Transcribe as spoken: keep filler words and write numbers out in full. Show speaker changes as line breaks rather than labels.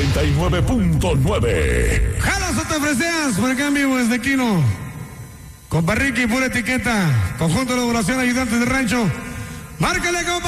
noventa y nueve punto nueve.
Jalas o te freseas, por acá en vivo desde Quino. Con Barriqui, pura etiqueta. Conjunto de elaboración, ayudantes de rancho. Márcale, compa.